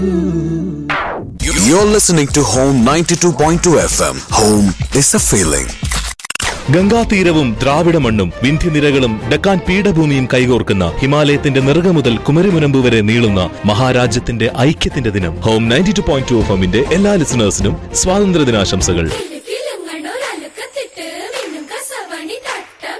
You're listening to Home 92.2 FM. Home is a feeling. ഗംഗാതീരവും ദ്രാവിഡ മണ്ണും വിന്ധ്യനിരകളും ഡക്കാൻ പീഠഭൂമിയും കൈകോർക്കുന്ന ഹിമാലയത്തിന്റെ നെറുക മുതൽ കുമരിമുനമ്പ് വരെ നീളുന്ന മഹാരാജ്യത്തിന്റെ ഐക്യത്തിന്റെ ദിനം. ഹോം 92.2 FM എല്ലാ ലിസണേഴ്സിനും സ്വാതന്ത്ര്യദിനാശംസകൾ.